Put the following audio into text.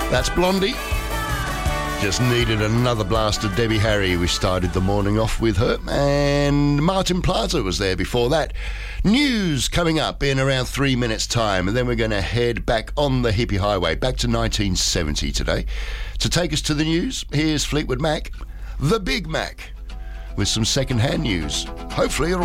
That's Blondie. Just needed another blast of Debbie Harry. We started the morning off with her. And Martin Plaza was there before that. News coming up in around 3 minutes' time. And then we're going to head back on the hippie highway, back to 1970 today. To take us to the news, here's Fleetwood Mac, the Big Mac, with some second-hand news. Hopefully it'll